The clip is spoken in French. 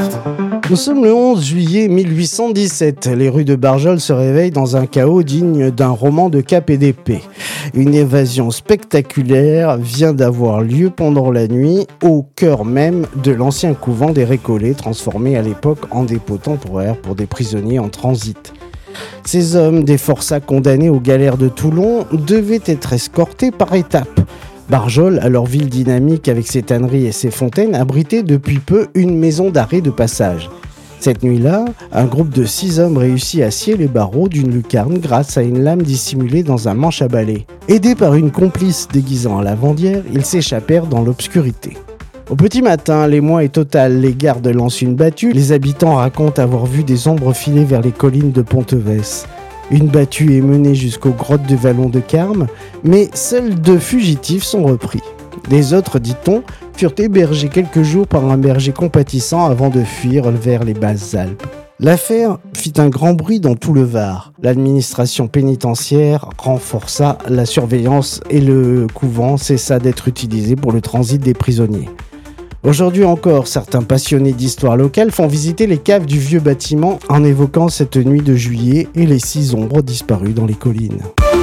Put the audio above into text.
Nous sommes le 11 juillet 1817. Les rues de Barjol se réveillent dans un chaos digne d'un roman de Cap et d'épée. Une évasion spectaculaire vient d'avoir lieu pendant la nuit au cœur même de l'ancien couvent des Récollets, transformé à l'époque en dépôt temporaire pour des prisonniers en transit. Ces hommes, des forçats condamnés aux galères de Toulon, devaient être escortés par étapes. Barjol, alors ville dynamique avec ses tanneries et ses fontaines, abritait depuis peu une maison d'arrêt de passage. Cette nuit-là, un groupe de 6 hommes réussit à scier les barreaux d'une lucarne grâce à une lame dissimulée dans un manche à balai. Aidés par une complice déguisant en lavandière, ils s'échappèrent dans l'obscurité. Au petit matin, l'émoi est total, les gardes lancent une battue, les habitants racontent avoir vu des ombres filer vers les collines de Pontevès. Une battue est menée jusqu'aux grottes de Vallon de Carme, mais seuls 2 fugitifs sont repris. Les autres, dit-on, furent hébergés quelques jours par un berger compatissant avant de fuir vers les Basses-Alpes. L'affaire fit un grand bruit dans tout le Var. L'administration pénitentiaire renforça la surveillance et le couvent cessa d'être utilisé pour le transit des prisonniers. Aujourd'hui encore, certains passionnés d'histoire locale font visiter les caves du vieux bâtiment en évoquant cette nuit de juillet et les 6 ombres disparues dans les collines.